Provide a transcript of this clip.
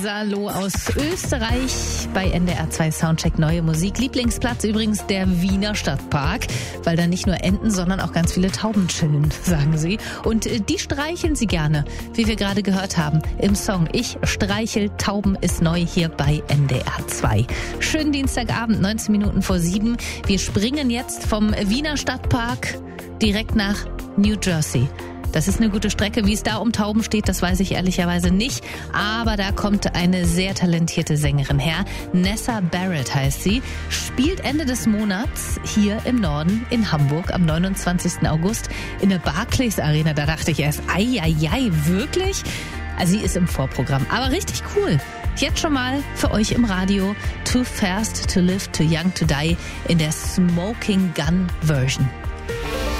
Salo aus Österreich bei NDR 2 Soundcheck Neue Musik. Lieblingsplatz übrigens der Wiener Stadtpark, weil da nicht nur Enten, sondern auch ganz viele Tauben chillen, sagen sie. Und die streicheln sie gerne, wie wir gerade gehört haben im Song Ich streichel Tauben ist neu hier bei NDR 2. Schönen Dienstagabend, 19 Minuten vor 7. Wir springen jetzt vom Wiener Stadtpark direkt nach New Jersey. Das ist eine gute Strecke. Wie es da um Tauben steht, das weiß ich ehrlicherweise nicht. Aber da kommt eine sehr talentierte Sängerin her. Nessa Barrett heißt sie. Spielt Ende des Monats hier im Norden in Hamburg am 29. August in der Barclays Arena. Da dachte ich erst, ei, wirklich? Also sie ist im Vorprogramm. Aber richtig cool. Jetzt schon mal für euch im Radio. Too Fast to Live, Too Young to Die in der Smoking Gun Version.